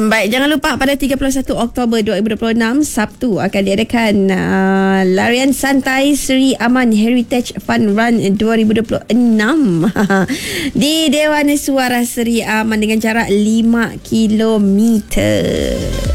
Baik, jangan lupa pada 31 Oktober 2026 Sabtu akan diadakan larian santai Seri Aman Heritage Fun Run 2026 di Dewan Suara Seri Aman dengan jarak 5 kilometer.